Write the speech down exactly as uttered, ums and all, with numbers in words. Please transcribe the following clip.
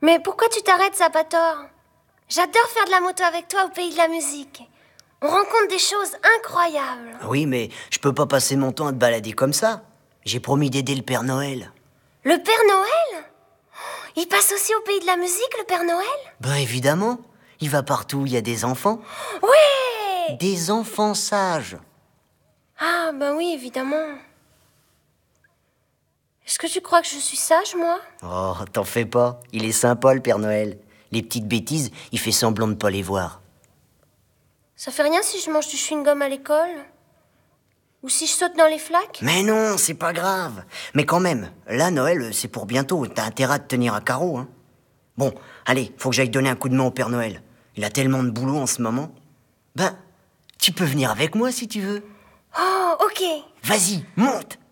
Mais pourquoi tu t'arrêtes, Zapator? J'adore faire de la moto avec toi au pays de la musique. On rencontre des choses incroyables. Oui, mais je peux pas passer mon temps à te balader comme ça. J'ai promis d'aider le Père Noël. Le Père Noël? Il passe aussi au pays de la musique, le Père Noël? Ben évidemment, il va partout où il y a des enfants. Ouais! Des enfants sages. Ah, ben oui, évidemment. Est-ce que tu crois que je suis sage, moi? Oh, t'en fais pas, il est sympa le Père Noël. Les petites bêtises, il fait semblant de pas les voir. Ça fait rien si je mange du chewing-gum à l'école? Ou si je saute dans les flaques? Mais non, c'est pas grave. Mais quand même, là, Noël, c'est pour bientôt. T'as intérêt à te tenir à carreau, hein. Bon, allez, faut que j'aille donner un coup de main au Père Noël. Il a tellement de boulot en ce moment. Ben, tu peux venir avec moi si tu veux. Oh, ok. Vas-y, monte.